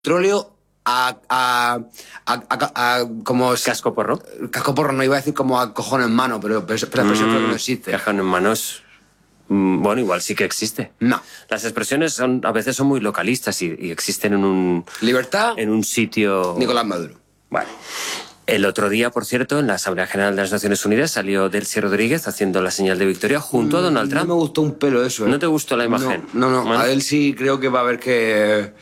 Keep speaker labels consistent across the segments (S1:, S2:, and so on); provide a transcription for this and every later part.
S1: petróleo como
S2: ¿Cascoporro?
S1: Cascoporro, no iba a decir como a cojón en mano, pero esa expresión creo que no existe.
S2: Cajón en manos. Bueno, igual sí que existe.
S1: No.
S2: Las expresiones a veces son muy localistas y existen en un...
S1: Libertad.
S2: En un sitio...
S1: Nicolás Maduro.
S2: Vale. El otro día, por cierto, en la Asamblea General de las Naciones Unidas salió Delcy Rodríguez haciendo la señal de victoria junto a Donald Trump.
S1: No me gustó un pelo eso.
S2: ¿No te gustó la imagen?
S1: No.
S2: Bueno.
S1: A él sí creo que va a haber que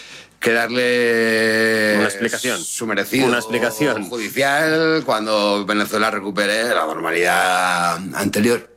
S1: darle
S2: una explicación.
S1: Su merecido
S2: una explicación
S1: judicial cuando Venezuela recupere la normalidad anterior.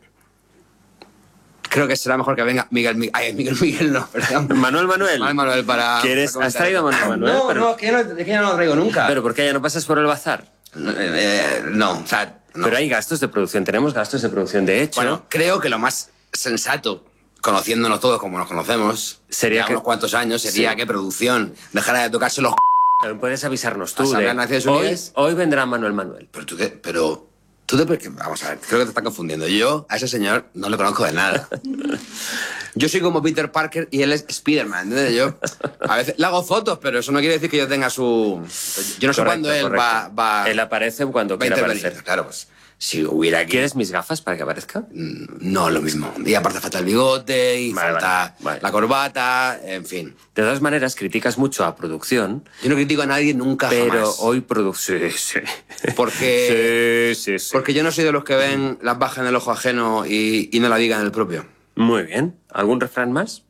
S1: Creo que será mejor que venga Miguel no, perdón.
S2: Manuel para... ¿Has traído a Manuel?
S1: No, que ya no lo traigo nunca.
S2: ¿Pero por qué ya no pasas por el bazar?
S1: No, o sea... No.
S2: Pero hay gastos de producción, tenemos gastos de producción, de hecho.
S1: Bueno, creo que lo más sensato, conociéndonos todos como nos conocemos,
S2: sería
S1: unos cuantos años, sería que producción dejara de tocarse los...
S2: Puedes avisarnos tú.
S1: Hoy
S2: vendrá Manuel.
S1: Pero vamos a ver, creo que te estás confundiendo. Yo a ese señor no le conozco de nada. Yo soy como Peter Parker y él es Spider-Man, ¿entiendes? Yo a veces le hago fotos, pero eso no quiere decir que yo tenga su... Yo no sé cuándo él va...
S2: Él aparece cuando quiera aparecer.
S1: Claro, pues si hubiera aquí...
S2: ¿Quieres mis gafas para que aparezca?
S1: No, lo mismo. Y aparte falta el bigote y falta la corbata, en fin.
S2: De todas maneras, criticas mucho a producción.
S1: Yo no critico a nadie nunca,
S2: pero
S1: jamás.
S2: Hoy producción... Sí.
S1: Porque...
S2: Sí.
S1: Porque yo no soy de los que ven las bajas en el ojo ajeno y no la digan en el propio.
S2: Muy bien. ¿Algún refrán más?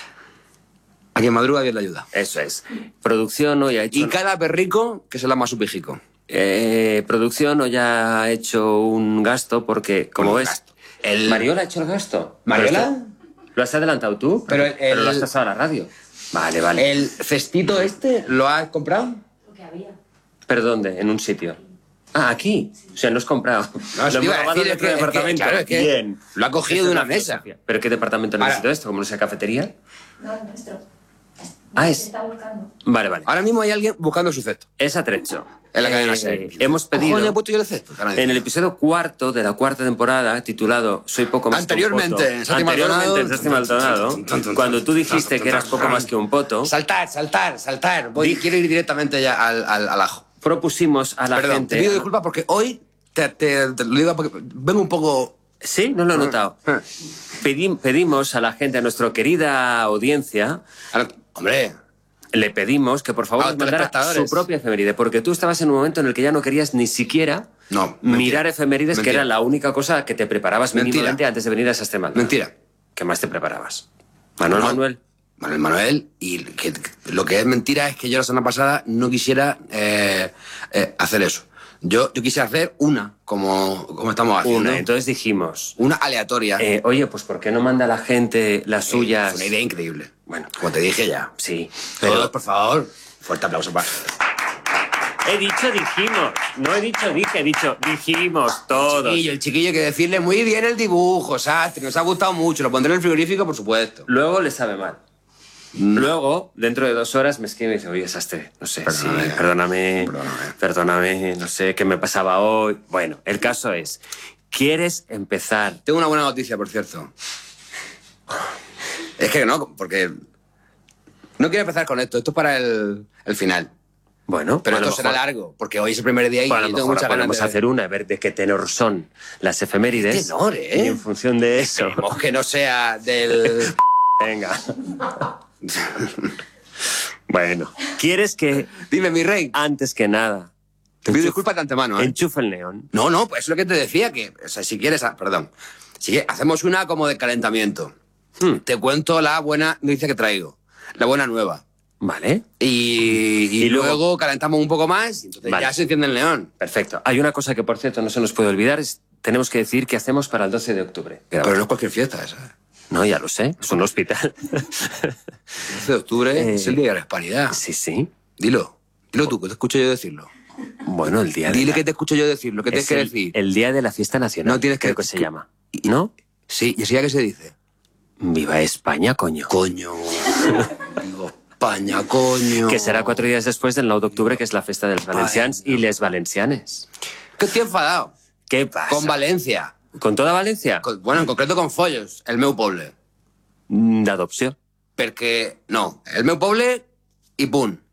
S1: A quien madruga, Dios le ayuda.
S2: Eso es. Producción hoy ha hecho...
S1: Y cada perrico que se la más su pijico.
S2: Producción hoy ha hecho un gasto porque, como ves... ¿Mariola ha hecho el gasto?
S1: ¿Mariola?
S2: ¿Lo has adelantado tú? Pero lo has pasado a la radio. Vale.
S1: ¿El cestito lo has comprado?
S3: Lo que había.
S2: ¿Pero dónde? ¿En un sitio? Ah, aquí. O sea, no has comprado.
S1: No,
S2: lo hemos robado de otro departamento.
S1: Claro,
S2: Bien.
S1: Lo ha cogido de una mesa.
S2: ¿Pero qué departamento necesito esto? ¿Como no sea cafetería?
S3: No, el nuestro.
S2: Está
S3: buscando.
S2: Vale.
S1: Ahora mismo hay alguien buscando su cesto.
S2: Es atrecho.
S1: En la cadena SER.
S2: Hemos pedido...
S1: Cojones, he puesto yo el cesto.
S2: En el episodio 4 de la 4ª temporada, titulado Soy poco más
S1: Anteriormente,
S2: que un poto. Anteriormente, en Santi Maldonado, cuando tú dijiste que eras poco más que un poto...
S1: Saltar. Quiero ir directamente ya al ajo.
S2: Propusimos a la gente...
S1: Te pido disculpas porque hoy te lo digo porque vengo un poco...
S2: Sí, no lo he notado. Pedimos a la gente, a nuestra querida audiencia...
S1: Hombre...
S2: Le pedimos que por favor nos mandara su propia efeméride, porque tú estabas en un momento en el que ya no querías ni siquiera mirar efemérides, que era la única cosa que te preparabas mínimamente antes de venir a esa Extremadura.
S1: Mentira.
S2: ¿Qué más te preparabas? Manuel,
S1: y lo que es mentira es que yo la semana pasada no quisiera hacer eso. Yo quise hacer una, como estamos haciendo.
S2: Entonces dijimos...
S1: Una aleatoria.
S2: Oye, pues ¿por qué no manda la gente las suyas?
S1: Es una idea increíble.
S2: Bueno,
S1: como te dije ya.
S2: Sí.
S1: Todos, por favor, fuerte aplauso para...
S2: He dicho dijimos. No he dicho dije, he dicho dijimos todos.
S1: El chiquillo, hay que decirle muy bien el dibujo, Sastre, nos ha gustado mucho. Lo pondré en el frigorífico, por supuesto.
S2: Luego le sabe mal. Luego, dentro de 2 horas, me escribe y me dice, oye, Sastre, no sé, perdóname, no sé qué me pasaba hoy. Bueno, el caso es, ¿quieres empezar?
S1: Tengo una buena noticia, por cierto. Es que no, porque no quiero empezar con esto. Esto es para el final.
S2: Bueno,
S1: pero esto será largo, porque hoy es el primer día y tengo mucha ganas
S2: podemos hacer una, a ver de qué tenor son las efemérides.
S1: ¿Qué tenor,
S2: Y en función de eso...
S1: Esperemos que no sea del...
S2: Venga. Bueno, ¿quieres que...
S1: Dime, mi rey.
S2: Antes que nada...
S1: Te pido disculpas de antemano,
S2: Enchufa el neón.
S1: No, pues es lo que te decía, que... O sea, si quieres... Perdón. Si hacemos una como de calentamiento. Te cuento la buena noticia que traigo. La buena nueva.
S2: Vale.
S1: Y luego calentamos un poco más y entonces ya se enciende el neón.
S2: Perfecto. Hay una cosa que, por cierto, no se nos puede olvidar. Tenemos que decir qué hacemos para el 12 de octubre.
S1: Pero no es cualquier fiesta esa.
S2: No, ya lo sé. Es un hospital.
S1: El 12 de octubre es el Día de la Hispanidad.
S2: Sí.
S1: Dilo tú, que te escucho yo decirlo.
S2: Bueno, el día de...
S1: Dile que te escucho yo decirlo, que tienes que decir.
S2: El día de la fiesta nacional.
S1: No tienes
S2: que se llama. ¿No?
S1: Sí, ¿y así ya qué se dice?
S2: Viva España, coño.
S1: Coño. Viva España, coño.
S2: Que será 4 días después del 9 de octubre, que es la fiesta de los valencians y les valencianes.
S1: Que estoy enfadado.
S2: ¿Qué pasa?
S1: Con Valencia.
S2: ¿Con toda Valencia?
S1: Bueno, en concreto con Follos, el meu poble.
S2: D'adopció.
S1: Perquè, no, el meu poble i punt.